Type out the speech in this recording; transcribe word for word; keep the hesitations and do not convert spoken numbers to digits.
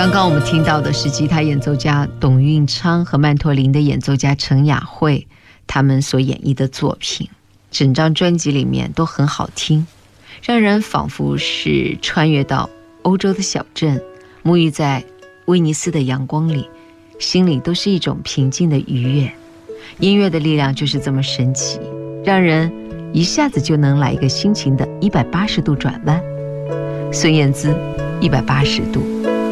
刚刚我们听到的是吉他演奏家董运昌和曼陀林的演奏家陈雅慧他们所演绎的作品，整张专辑里面都很好听，让人仿佛是穿越到欧洲的小镇，沐浴在威尼斯的阳光里，心里都是一种平静的愉悦。音乐的力量就是这么神奇，让人一下子就能来一个心情的一百八十度转弯。孙燕姿一百八十度。